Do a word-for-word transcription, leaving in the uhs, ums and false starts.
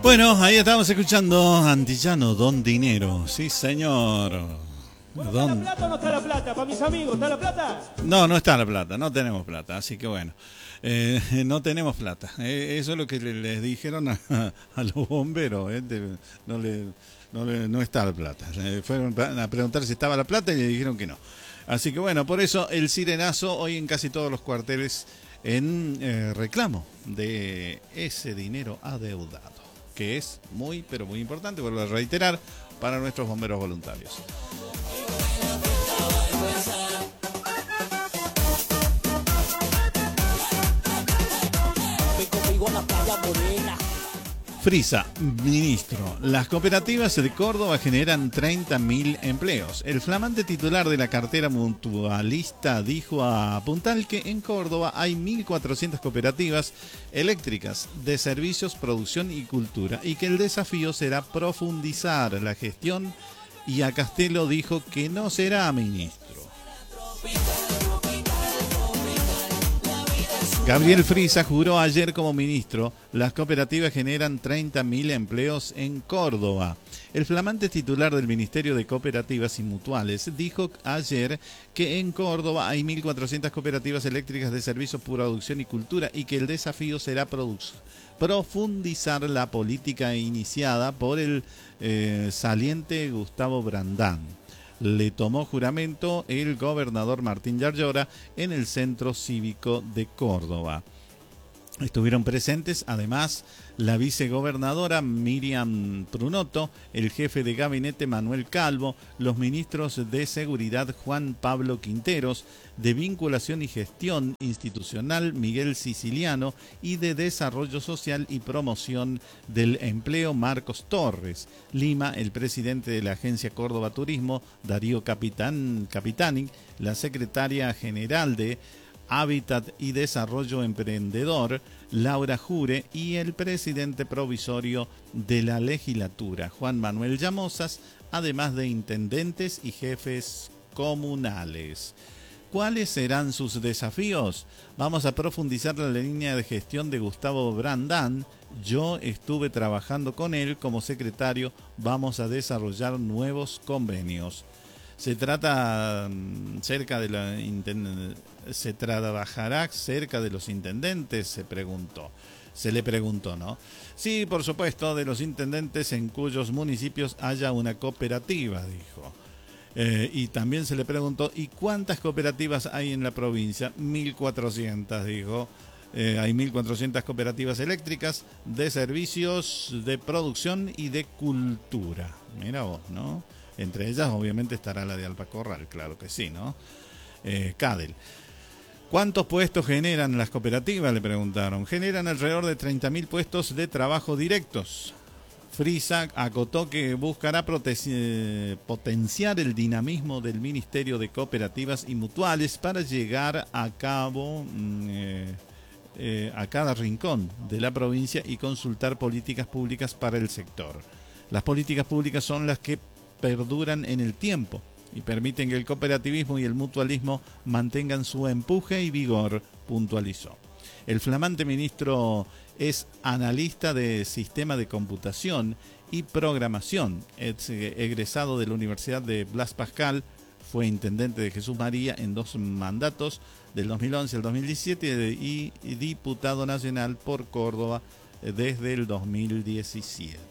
Bueno, ahí estamos escuchando Antillano, Don Dinero. Sí, señor. ¿Está la plata o no está la plata? Para mis amigos, ¿está la plata? No, no está la plata, no tenemos plata, así que bueno, eh, no tenemos plata. Eh, eso es lo que le, les dijeron a, a los bomberos, eh, de, no, le, no, le, no está la plata. Eh, fueron a preguntar si estaba la plata y le dijeron que no. Así que bueno, por eso el sirenazo hoy en casi todos los cuarteles en eh, reclamo de ese dinero adeudado, que es muy, pero muy importante, vuelvo a reiterar, para nuestros bomberos voluntarios. Frisa, ministro, las cooperativas de Córdoba generan treinta mil empleos. El flamante titular de la cartera mutualista dijo a Puntal que en Córdoba hay mil cuatrocientas cooperativas eléctricas de servicios, producción y cultura y que el desafío será profundizar la gestión, y a Castelo dijo que no será ministro. Gabriel Frisa juró ayer como ministro, las cooperativas generan treinta mil empleos en Córdoba. El flamante titular del Ministerio de Cooperativas y Mutuales dijo ayer que en Córdoba hay mil cuatrocientas cooperativas eléctricas de servicios, producción y cultura y que el desafío será profundizar la política iniciada por el eh, saliente Gustavo Brandán. Le tomó juramento el gobernador Martín Yarlora en el Centro Cívico de Córdoba. Estuvieron presentes además la vicegobernadora Miriam Prunotto, el jefe de gabinete Manuel Calvo, los ministros de Seguridad Juan Pablo Quinteros, de Vinculación y Gestión Institucional Miguel Siciliano y de Desarrollo Social y Promoción del Empleo Marcos Torres. Lima, el presidente de la Agencia Córdoba Turismo Darío Capitán, Capitani, la secretaria general de Hábitat y Desarrollo Emprendedor, Laura Jure, y el presidente provisorio de la legislatura, Juan Manuel Llamosas, además de intendentes y jefes comunales. ¿Cuáles serán sus desafíos? Vamos a profundizar la línea de gestión de Gustavo Brandán. Yo estuve trabajando con él como secretario. Vamos a desarrollar nuevos convenios. Se trata cerca de la se trabajará cerca de los intendentes, se preguntó. Se le preguntó, ¿no? Sí, por supuesto, de los intendentes en cuyos municipios haya una cooperativa, dijo. Eh, y también se le preguntó, ¿y cuántas cooperativas hay en la provincia? mil cuatrocientas, dijo. Eh, hay mil cuatrocientas cooperativas eléctricas de servicios, de producción y de cultura. Mira vos, ¿no? Entre ellas, obviamente, estará la de Alpacorral, claro que sí, ¿no? Eh, Cadel. ¿Cuántos puestos generan las cooperativas?, le preguntaron. Generan alrededor de treinta mil puestos de trabajo directos. Frisa acotó que buscará potenciar el dinamismo del Ministerio de Cooperativas y Mutuales para llegar a cabo eh, eh, a cada rincón de la provincia y consultar políticas públicas para el sector. Las políticas públicas son las que perduran en el tiempo y permiten que el cooperativismo y el mutualismo mantengan su empuje y vigor, puntualizó. El flamante ministro es analista de sistema de computación y programación, es egresado de la Universidad de Blas Pascal, fue intendente de Jesús María en dos mandatos, del dos mil once al dos mil diecisiete, y diputado nacional por Córdoba desde el dos mil diecisiete.